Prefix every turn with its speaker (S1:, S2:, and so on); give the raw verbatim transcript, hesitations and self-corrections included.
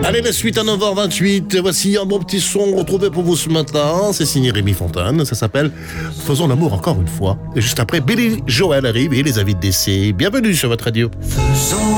S1: Allez, la suite à neuf heures vingt-huit. Voici un bon petit son retrouvé pour vous ce matin. C'est signé Rémi Fontaine. Ça s'appelle Faisons l'amour encore une fois. Et juste après, Billy Joel arrive et les avis de décès. Bienvenue sur votre radio.
S2: Faisons